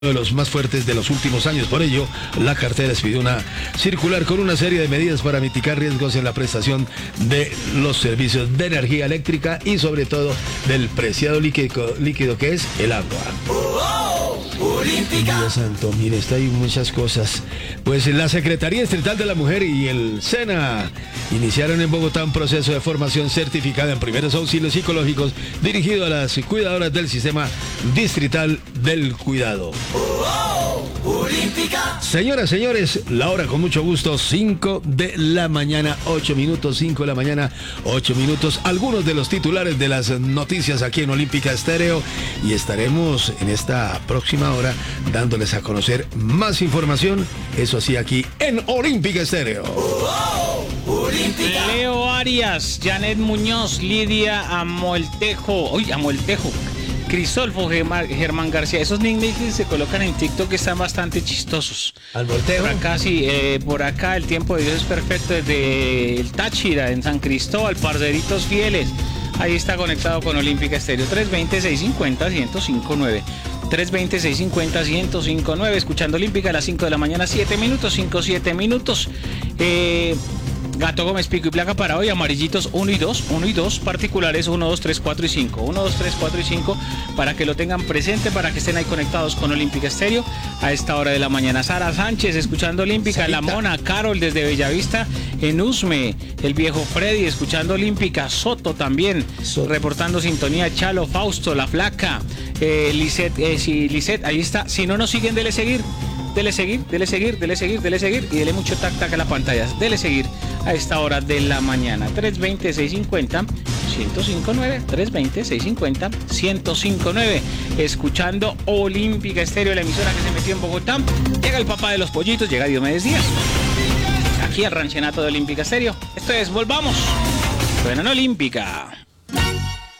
de los más fuertes de los últimos años. Por ello, la cartera expidió una circular con una serie de medidas para mitigar riesgos en la prestación de los servicios de energía eléctrica y sobre todo del preciado líquido que es el agua. Dios santo, mire, está ahí muchas cosas. Pues la Secretaría Distrital de la Mujer y el SENA iniciaron en Bogotá un proceso de formación certificada en primeros auxilios psicológicos dirigido a las cuidadoras del sistema distrital del cuidado. Señoras, señores, la hora con mucho gusto, 5 de la mañana, 8 minutos, 5 de la mañana, 8 minutos. Algunos de los titulares de las noticias aquí en Olímpica Estéreo y estaremos en esta próxima hora dándoles a conocer más información, eso sí, aquí en Olímpica Estéreo. Leo Arias, Janet Muñoz, Lidia Amoltejo, Crisólfo, Germán García. Esos nicknames que se colocan en TikTok están bastante chistosos. Al volteo. Por acá, sí, por acá el tiempo de Dios es perfecto desde el Táchira, en San Cristóbal, parceritos fieles. Ahí está conectado con Olímpica Estéreo, 320-650-1059. 320-650-1059, escuchando Olímpica a las 5 de la mañana, 7 minutos, 7 minutos. Gato Gómez, pico y placa para hoy, amarillitos 1 y 2, particulares 1, 2, 3, 4 y 5, 1, 2, 3, 4 y 5, para que lo tengan presente, para que estén ahí conectados con Olímpica Estéreo a esta hora de la mañana. Sara Sánchez, escuchando Olímpica, Sarita. La Mona, Carol desde Bellavista, en Usme, el viejo Freddy, escuchando Olímpica, Soto también, reportando sintonía, Chalo, Fausto, La Flaca, Lisette, ahí está, si no nos siguen, dele seguir y dele mucho tac a la pantalla. Dele seguir a esta hora de la mañana. 320-650-1059. 320-650-1059. Escuchando Olímpica Estéreo, la emisora que se metió en Bogotá. Llega el papá de los pollitos, llega Diomedes Díaz. Aquí al ranchenato de Olímpica Estéreo. Esto es Volvamos. Suena en Olímpica.